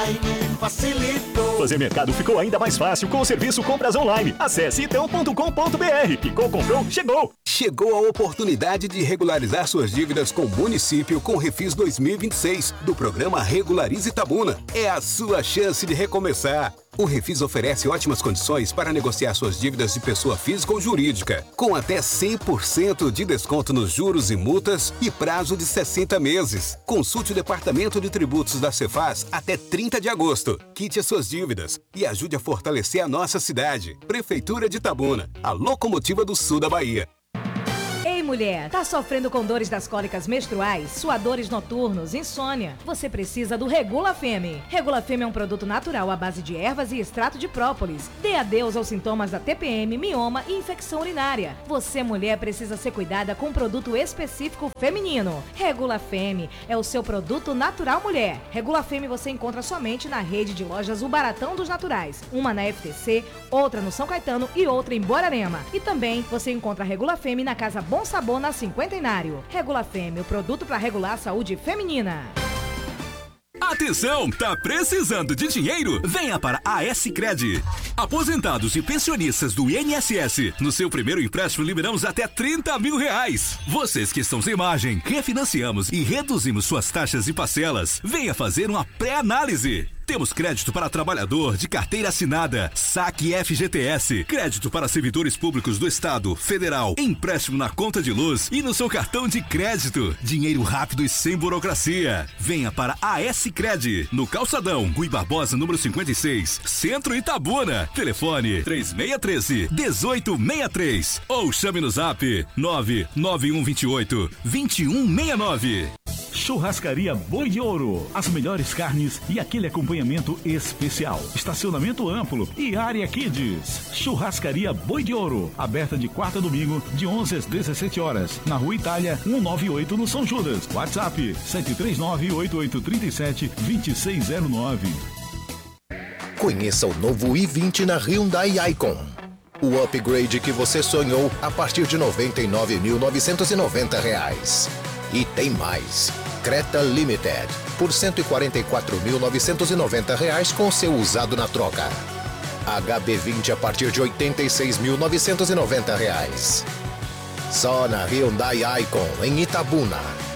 Facilitou. Fazer mercado ficou ainda mais fácil com o serviço Compras Online. Acesse então.com.br. Picou, comprou, chegou! Chegou a oportunidade de regularizar suas dívidas com o município com o Refis 2026 do programa Regularize Itabuna. É a sua chance de recomeçar. O Refis oferece ótimas condições para negociar suas dívidas de pessoa física ou jurídica, com até 100% de desconto nos juros e multas e prazo de 60 meses. Consulte o Departamento de Tributos da Cefaz até 30 de agosto. Quite as suas dívidas e ajude a fortalecer a nossa cidade. Prefeitura de Itabuna, a locomotiva do sul da Bahia. Ei, mulher, tá sofrendo com dores das cólicas menstruais, suadores noturnos, insônia? Você precisa do Regula Femme. Regula Femme é um produto natural à base de ervas e extrato de própolis. Dê adeus aos sintomas da TPM, mioma e infecção urinária. Você, mulher, precisa ser cuidada com um produto específico feminino. Regula Femme é o seu produto natural, mulher. Regula Femme você encontra somente na rede de lojas O Baratão dos Naturais. Uma na FTC, outra no São Caetano e outra em Borarema. E também você encontra a Regula Femme na Casa Bom Sabor na Cinquentenário. Regula Femme, o produto para regular a saúde feminina. Atenção, tá precisando de dinheiro? Venha para a S-Cred. Aposentados e pensionistas do INSS, no seu primeiro empréstimo liberamos até R$30 mil. Vocês que estão sem margem, refinanciamos e reduzimos suas taxas e parcelas. Venha fazer uma pré-análise. Temos crédito para trabalhador de carteira assinada, saque FGTS, crédito para servidores públicos do Estado, Federal, empréstimo na conta de luz e no seu cartão de crédito. Dinheiro rápido e sem burocracia. Venha para a S-Cred, no Calçadão, Rui Barbosa, número 56, Centro Itabuna. Telefone 3613-1863 ou chame no zap 99128-2169. Churrascaria Boi de Ouro. As melhores carnes e aquele acompanhamento especial. Estacionamento amplo e área Kids. Churrascaria Boi de Ouro. Aberta de quarta a domingo, de 11 às 17 horas. Na Rua Itália, 198 no São Judas. WhatsApp 739-8837-2609. Conheça o novo i20 na Hyundai Icon. O upgrade que você sonhou a partir de R$ 99.990. E tem mais. Creta Limited por R$ 144.990 com seu usado na troca. HB20 a partir de R$ 86.990. Só na Hyundai Icon em Itabuna.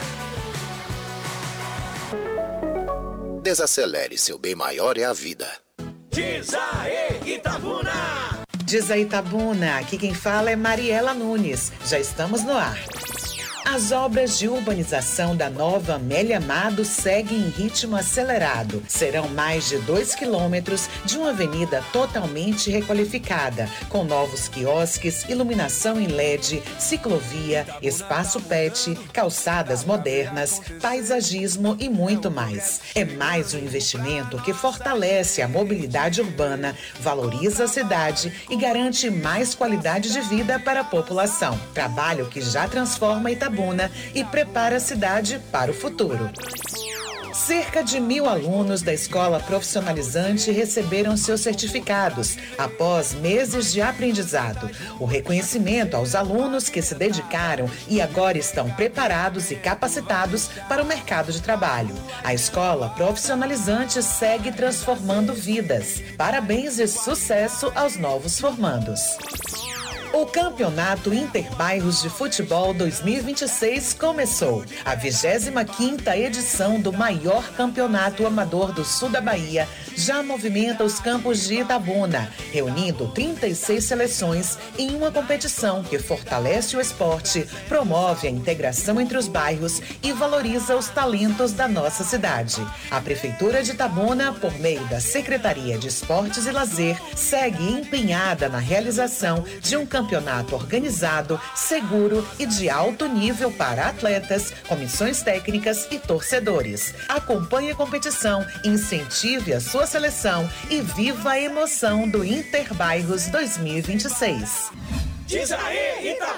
Desacelere, seu bem maior é a vida. Diz aí, Itabuna! Diz aí, Itabuna, aqui quem fala é Mariela Nunes. Já estamos no ar. As obras de urbanização da nova Amélia Amado seguem em ritmo acelerado. Serão mais de 2 quilômetros de uma avenida totalmente requalificada, com novos quiosques, iluminação em LED, ciclovia, espaço pet, calçadas modernas, paisagismo e muito mais. É mais um investimento que fortalece a mobilidade urbana, valoriza a cidade e garante mais qualidade de vida para a população. Trabalho que já transforma Itabuna e prepara a cidade para o futuro. Cerca de 1.000 alunos da Escola Profissionalizante receberam seus certificados após meses de aprendizado. O reconhecimento aos alunos que se dedicaram e agora estão preparados e capacitados para o mercado de trabalho. A Escola Profissionalizante segue transformando vidas. Parabéns e sucesso aos novos formandos. O Campeonato Interbairros de Futebol 2026 começou. A 25ª edição do maior campeonato amador do sul da Bahia já movimenta os campos de Itabuna, reunindo 36 seleções em uma competição que fortalece o esporte, promove a integração entre os bairros e valoriza os talentos da nossa cidade. A Prefeitura de Itabuna, por meio da Secretaria de Esportes e Lazer, segue empenhada na realização de um campeonato organizado, seguro e de alto nível para atletas, comissões técnicas e torcedores. Acompanhe a competição, incentive a sua seleção e viva a emoção do Interbairros 2026. Diz aí,